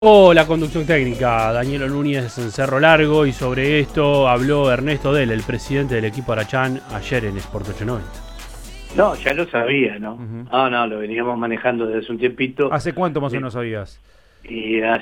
La conducción técnica, Daniel Núñez en Cerro Largo, y sobre esto habló Ernesto Del, el presidente del equipo Arachán, ayer en Sport 890. No, ya lo sabía, ¿no? Uh-huh. No, lo veníamos manejando desde hace un tiempito. ¿Hace cuánto más o menos sabías? Y